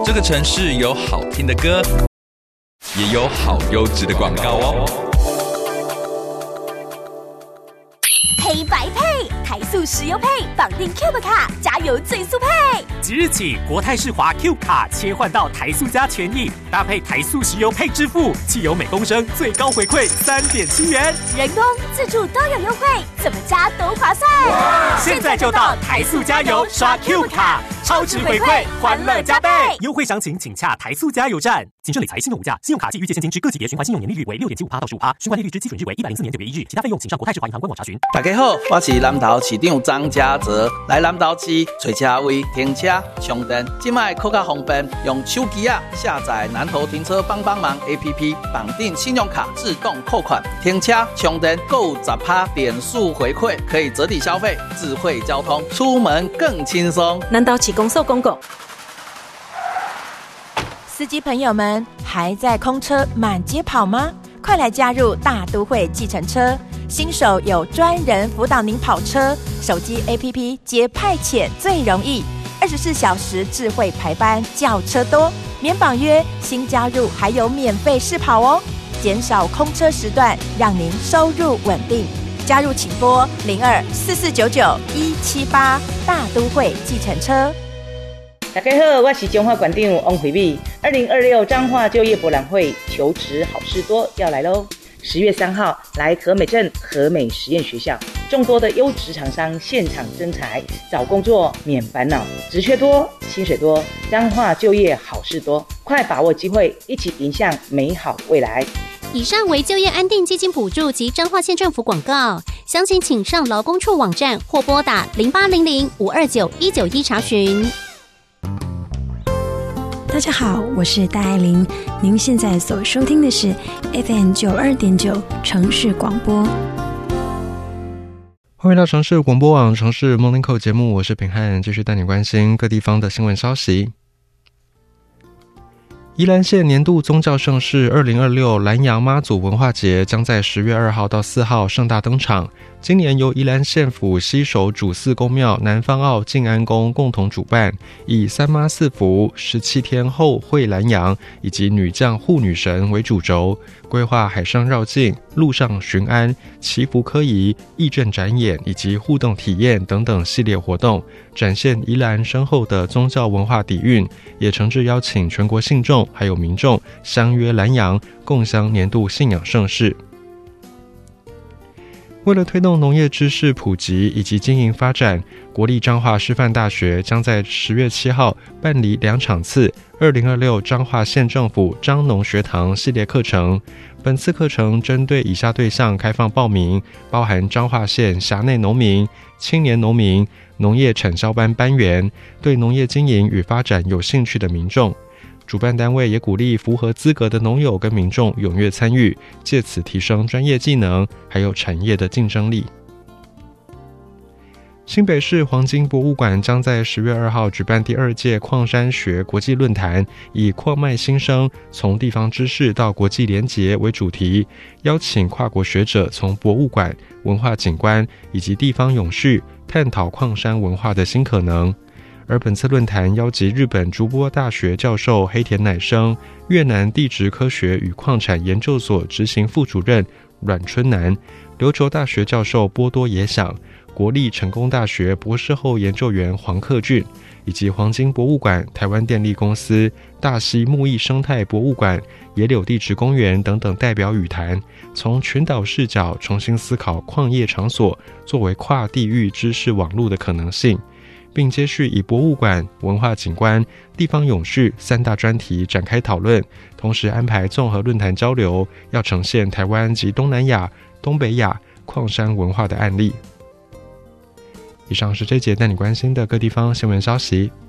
这个城市有好听的歌，也有好优质的广告哦。 黑白配，台塑石油配，绑定 Cube 卡，加油最速配。 即日起，国泰世华 Q 卡切换到台塑加权益，搭配台塑石油配支付，汽油每公升最高回馈3.7元， 人工、自助都有优惠，怎么加都划算。 现在就到台塑加油刷 Q 卡，超值回馈，欢乐加倍。优惠详情请洽台塑加油站。谨慎理财，信用无价，信用卡及预借现金之各级别循环信用年利率为6.75%到15%，循环利率之基准日为104年9月1日，其他费用请上国泰世华银行官网查询。 大家好，我是南投市长张家泽，来南投市找车位停车充电，现在更加方便，用手机下载南投停车帮忙 APP， 绑定信用卡自动扣款，停车充电购10%点数回馈，可以折抵消费，智慧交通，出门更轻松。 南投市公所公告。 司机朋友们，还在空车满街跑吗？快来加入大都会计程车，新手有专人辅导您跑车，手机 APP 接派遣最容易，24小时智慧排班，叫车多，免绑约，新加入还有免费试跑哦，减少空车时段，让您收入稳定。加入请拨0244991178，大都会计程车。 大家好，我是中华馆长王惠美。2026彰化就业博览会求职好事多要来喽！10月3号来和美镇和美实验学校，众多的优质厂商现场征才，找工作免烦恼，职缺多，薪水多，彰化就业好事多，快把握机会，一起迎向美好未来。 以上为就业安定基金补助及彰化县政府广告，详情请上劳工处网站或拨打0800-529-191查询。 大家好，我是戴爱玲，您现在所收听的是 FM 92.9城市广播。 欢迎到城市广播网城市 Morning Call 节目，我是品汉，继续带你关心各地方的新闻消息。宜兰县年度宗教盛事2026兰阳妈祖文化节将在10月2号到4号盛大登场。今年由宜兰县府西首主祀公庙南方澳静安宫共同主办，以三妈四福、17天后会兰阳以及女将护女神为主轴，规划海上绕境、陆上巡安、祈福科仪、义阵展演以及互动体验等等系列活动，展现宜兰深厚的宗教文化底蕴，也诚挚邀请全国信众还有民众相约兰阳，共襄年度信仰盛事。为了推动农业知识普及以及经营发展，国立彰化师范大学将在10月7号办理2场次2026彰化县政府彰农学堂系列课程。本次课程针对以下对象开放报名，包含彰化县辖内农民、青年农民、农业产销班班员，对农业经营与发展有兴趣的民众。主办单位也鼓励符合资格的农友跟民众踊跃参与，借此提升专业技能，还有产业的竞争力。新北市黄金博物馆将在10月2号举办第2届矿山学国际论坛，以矿脉新生，从地方知识到国际连结为主题，邀请跨国学者从博物馆、文化景观以及地方永续，探讨矿山文化的新可能。而本次论坛邀集日本筑波大学教授黑田乃生、越南地质科学与矿产研究所执行副主任阮春南、琉球大学教授波多野想、国立成功大学博士后研究员黄克俊，以及黄金博物馆、台湾电力公司、大溪木艺生态博物馆、野柳地质公园等等代表语坛，从群岛视角重新思考矿业场所作为跨地域知识网络的可能性，并接续以博物馆、文化景观、地方永续3大专题展开讨论，同时安排综合论坛交流，要呈现台湾及东南亚、东北亚矿山文化的案例。以上是这节带你关心的各地方新闻消息。